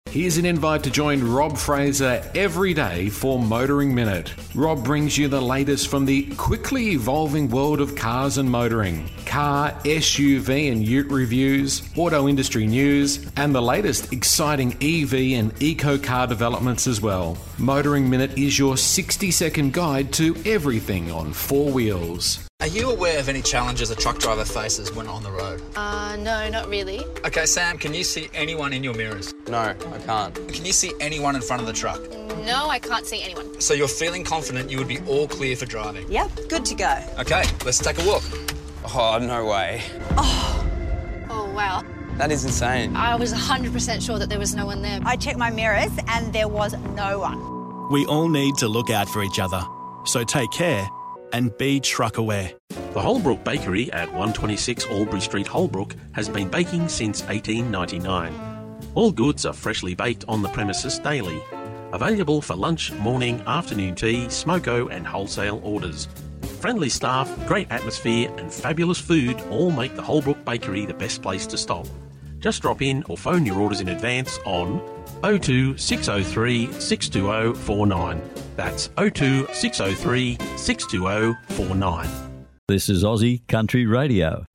Here's an invite to join Rob Fraser every day for Motoring Minute. Rob brings you the latest from the quickly evolving world of cars and motoring, car, SUV and ute reviews, auto industry news, and the latest exciting EV and eco car developments as well. Motoring Minute is your 60-second guide to everything on four wheels. Are you aware of any challenges a truck driver faces when on the road? No, not really. Okay, Sam, can you see anyone in your mirrors? No, I can't. Can you see anyone in front of the truck? No, I can't see anyone. So you're feeling confident you would be all clear for driving? Yep, good to go. Okay, let's take a look. Oh, no way. Oh, wow. That is insane. I was 100% sure that there was no one there. I checked my mirrors and there was no one. We all need to look out for each other. So take care and be truck aware. The Holbrook Bakery at 126 Albury Street, Holbrook, has been baking since 1899. All goods are freshly baked on the premises daily. Available for lunch, morning, afternoon tea, smoko and wholesale orders. Friendly staff, great atmosphere and fabulous food all make the Holbrook Bakery the best place to stop. Just drop in or phone your orders in advance on 02 603 620 49. That's 02 603 620 49. This is Aussie Country Radio.